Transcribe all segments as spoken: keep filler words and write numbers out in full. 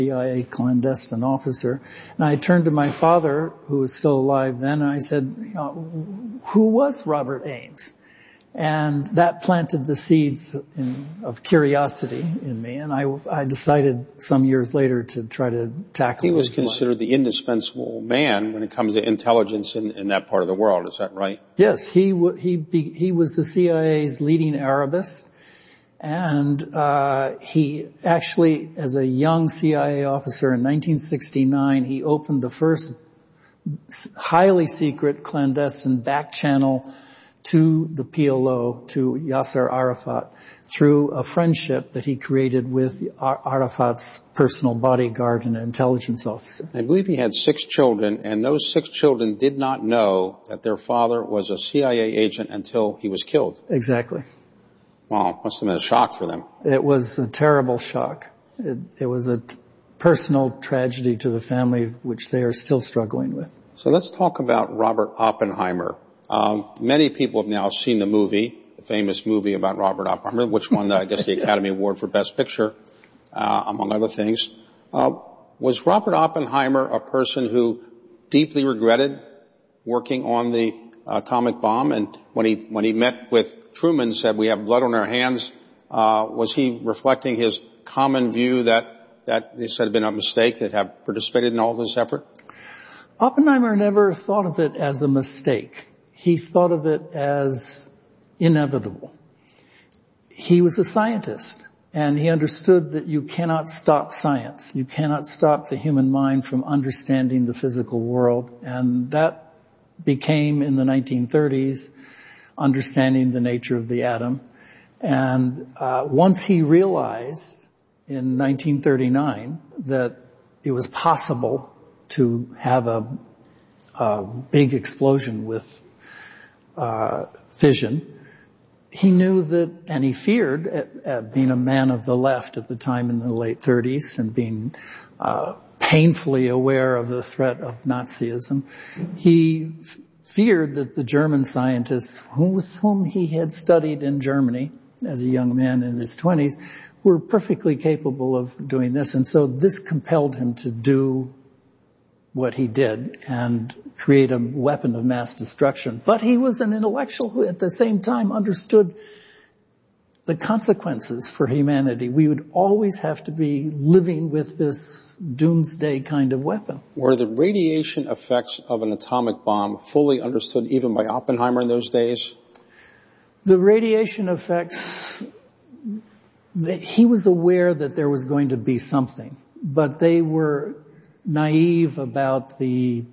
C I A clandestine officer. And I turned to my father, who was still alive then, and I said, you know, who was Robert Ames? And that planted the seeds in, of curiosity in me, and I, I decided some years later to try to tackle He was his considered life. the indispensable man when it comes to intelligence in, in that part of the world. Is that right? Yes, he w- he be- he was the C I A's leading Arabist, and uh he actually, as a young C I A officer in nineteen sixty-nine, he opened the first highly secret clandestine back channel to the P L O, to Yasser Arafat, through a friendship that he created with Arafat's personal bodyguard and intelligence officer. I believe he had six children, and those six children did not know that their father was a C I A agent until he was killed. Exactly. Wow, must have been a shock for them. It was a terrible shock. It, it was a t- personal tragedy to the family, which they are still struggling with. So let's talk about Robert Oppenheimer. Um, many people have now seen the movie, the famous movie about Robert Oppenheimer, which won, uh, I guess, the Academy Award for Best Picture, uh, among other things. Uh, was Robert Oppenheimer a person who deeply regretted working on the atomic bomb? And when he when he met with Truman, said, "We have blood on our hands," uh, was he reflecting his common view that that this had been a mistake, that have participated in all this effort? Oppenheimer never thought of it as a mistake. He thought of it as inevitable. He was a scientist, and he understood that you cannot stop science. You cannot stop the human mind from understanding the physical world. And that became, in the nineteen thirties, understanding the nature of the atom. And uh, once he realized in nineteen thirty-nine that it was possible to have a, a big explosion with Uh, fission, he knew that, and he feared, at, at being a man of the left at the time in the late thirties and being uh, painfully aware of the threat of Nazism, he f- feared that the German scientists whom, with whom he had studied in Germany as a young man in his twenties were perfectly capable of doing this. And so this compelled him to do what he did and create a weapon of mass destruction. But he was an intellectual who at the same time understood the consequences for humanity. We would always have to be living with this doomsday kind of weapon. Were the radiation effects of an atomic bomb fully understood even by Oppenheimer in those days? The radiation effects, he was aware that there was going to be something, but they were naive about the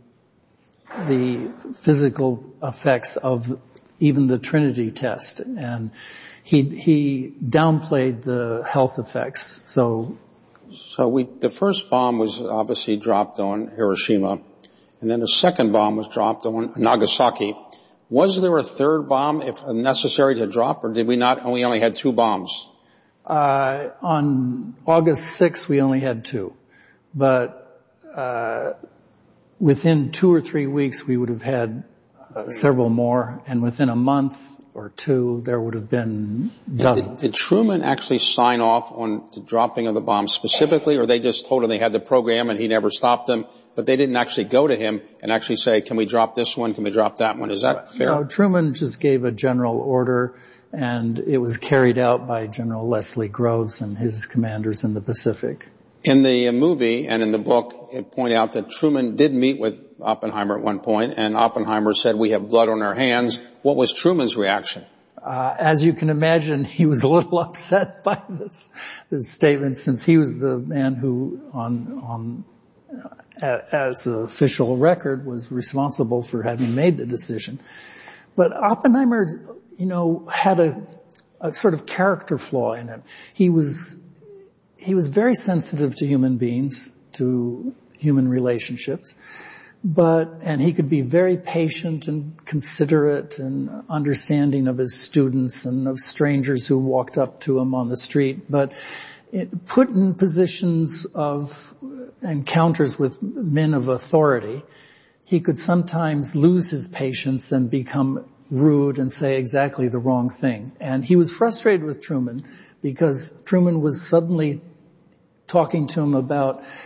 the physical effects of even the Trinity test, and he he downplayed the health effects. So, so we the first bomb was obviously dropped on Hiroshima, and then the second bomb was dropped on Nagasaki. Was there a third bomb, if necessary, to drop, or did we not? We only had two bombs. Uh, on August sixth, we only had two, but. Uh, within two or three weeks, we would have had uh, several more, and within a month or two, there would have been dozens. Did, did Truman actually sign off on the dropping of the bomb specifically, or they just told him they had the program and he never stopped them, but they didn't actually go to him and actually say, can we drop this one, can we drop that one? Is that fair? No, Truman just gave a general order, and it was carried out by General Leslie Groves and his commanders in the Pacific. In the movie and in the book, it pointed out that Truman did meet with Oppenheimer at one point, and Oppenheimer said, we have blood on our hands. What was Truman's reaction? Uh, as you can imagine, he was a little upset by this, this statement, since he was the man who, on, on, uh, as the official record, was responsible for having made the decision. But Oppenheimer, you know, had a, a sort of character flaw in him. He was He was very sensitive to human beings, to human relationships, but, and he could be very patient and considerate and understanding of his students and of strangers who walked up to him on the street, but it, put in positions of encounters with men of authority, he could sometimes lose his patience and become rude and say exactly the wrong thing. And he was frustrated with Truman because Truman was suddenly talking to him about